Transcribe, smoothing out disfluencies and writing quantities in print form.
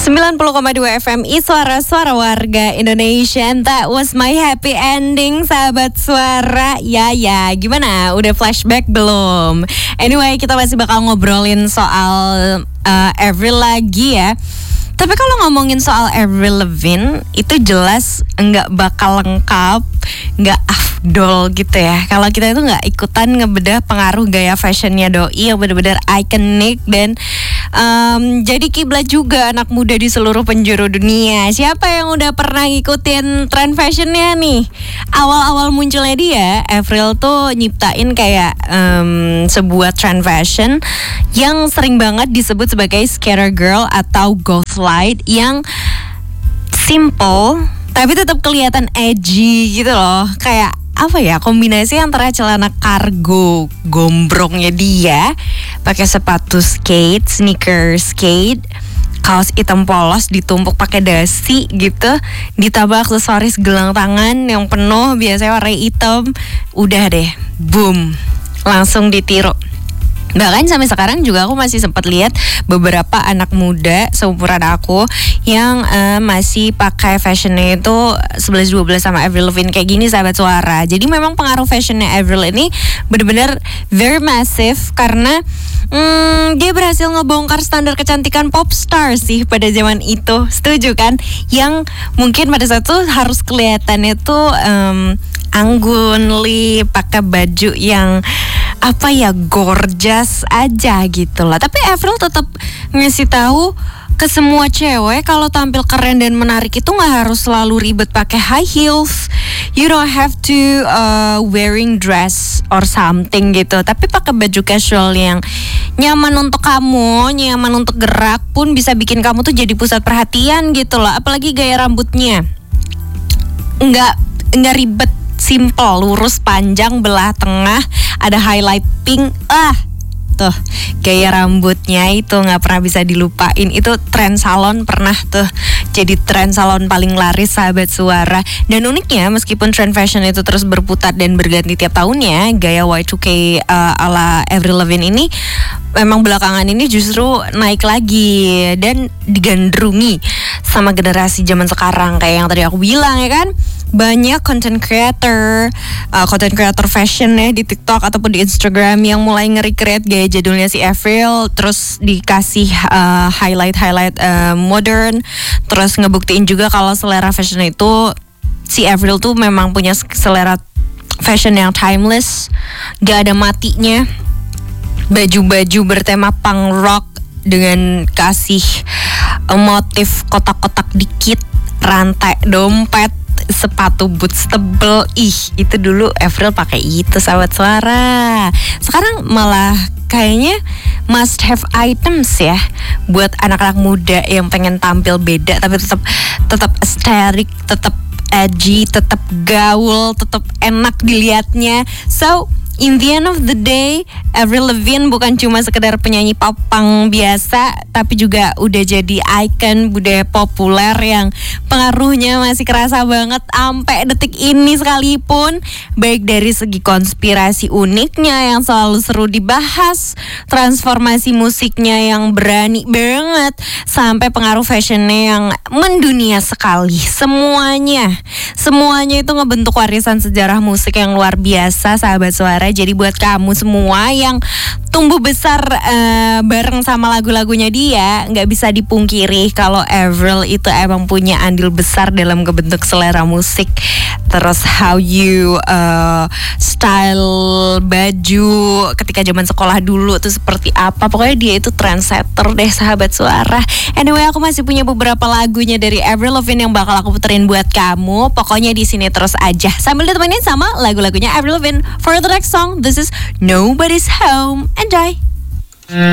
90,2 FMI Suara-suara warga Indonesia. And that was my happy ending, sahabat suara. Ya, gimana? Udah flashback belum? Anyway, kita masih bakal ngobrolin soal Avril lagi ya. Tapi kalau ngomongin soal Avril Lavigne, itu jelas nggak bakal lengkap, nggak afdol gitu ya. Kalau kita itu nggak ikutan ngebedah pengaruh gaya fashionnya doi yang benar-benar ikonik dan jadi kiblat juga anak muda di seluruh penjuru dunia. Siapa yang udah pernah ngikutin tren fashionnya nih? Awal-awal munculnya dia, Avril tuh nyiptain kayak sebuah trend fashion yang sering banget disebut sebagai skater girl atau goth light, yang simple tapi tetap kelihatan edgy gitu loh. Kayak apa ya, kombinasi antara celana kargo gombrongnya dia, pakai sepatu skate, sneaker skate, kaos hitam polos ditumpuk pakai dasi gitu, ditambah aksesoris gelang tangan yang penuh biasanya warna hitam. Udah deh, boom, langsung ditiru. Bahkan sampai sekarang juga aku masih sempat lihat beberapa anak muda seumuran aku yang masih pakai fashionnya itu 11-12 sama Avril Lavigne kayak gini, sahabat suara. Jadi memang pengaruh fashionnya Avril ini benar-benar very massive karena dia berhasil ngebongkar standar kecantikan pop star sih pada zaman itu. Setuju kan? Yang mungkin pada saat itu harus kelihatannya tuh anggun, pakai baju yang apa ya, gorgeous aja gitu lah. Tapi Avril tetap ngasih tahu ke semua cewek kalau tampil keren dan menarik itu nggak harus selalu ribet pakai high heels. You don't have to wearing dress or something gitu. Tapi pakai baju casual yang nyaman untuk kamu, nyaman untuk gerak pun bisa bikin kamu tuh jadi pusat perhatian gitu loh. Apalagi gaya rambutnya nggak ribet, simple, lurus, panjang, belah tengah, ada highlight pink. Tuh, gaya rambutnya itu nggak pernah bisa dilupain. Itu tren salon pernah tuh jadi tren salon paling laris, sahabat suara. Dan uniknya, meskipun tren fashion itu terus berputar dan berganti tiap tahunnya, gaya Y2K ala Avril Lavigne ini memang belakangan ini justru naik lagi dan digandrungi sama generasi zaman sekarang. Kayak yang tadi aku bilang ya kan, banyak content creator fashion ya di TikTok ataupun di Instagram yang mulai nge-recreate gaya jadulnya si Avril, terus dikasih highlight modern, terus ngebuktiin juga kalau selera fashion itu si Avril tuh memang punya selera fashion yang timeless, gak ada matinya. Baju-baju bertema punk rock dengan kasih motif kotak-kotak dikit, rantai dompet, sepatu boots tebel. Itu dulu Avril pakai itu, sahabat suara. Sekarang malah kayaknya must have items ya buat anak-anak muda yang pengen tampil beda tapi tetap estetik, tetap edgy, tetap gaul, tetap enak dilihatnya. So in the end of the day, Avril Lavigne bukan cuma sekedar penyanyi pop punk biasa, tapi juga udah jadi ikon budaya populer yang pengaruhnya masih kerasa banget sampai detik ini sekalipun. Baik dari segi konspirasi uniknya yang selalu seru dibahas, transformasi musiknya yang berani banget, sampai pengaruh fashionnya yang mendunia sekali. Semuanya itu ngebentuk warisan sejarah musik yang luar biasa, sahabat suara. Jadi buat kamu semua yang tumbuh besar bareng sama lagu-lagunya dia, nggak bisa dipungkiri kalau Avril itu emang punya andil besar dalam kebentuk selera musik. Terus how you style baju ketika zaman sekolah dulu tuh seperti apa. Pokoknya dia itu trendsetter deh, sahabat suara. Anyway, aku masih punya beberapa lagunya dari Avril Lavigne yang bakal aku puterin buat kamu. Pokoknya di sini terus aja sambil ditemenin sama lagu-lagunya Avril Lavigne. For the next song, this is Nobody's Home. Enjoy.